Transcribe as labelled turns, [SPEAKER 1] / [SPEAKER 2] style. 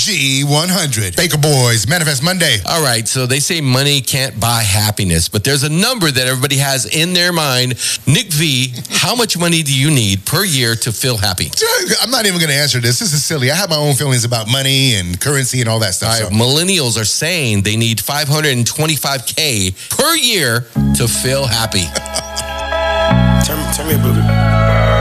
[SPEAKER 1] G100. Baker Boys, Manifest Monday.
[SPEAKER 2] All right, so they say money can't buy happiness, but there's a number that everybody has in their mind. Nick V, how much money do you need per year to feel happy?
[SPEAKER 1] I'm not even going to answer this. This is silly. I have my own feelings about money and currency and all that stuff.
[SPEAKER 2] All right, millennials are saying they need $525K per year to feel happy.
[SPEAKER 3] Turn me a blue.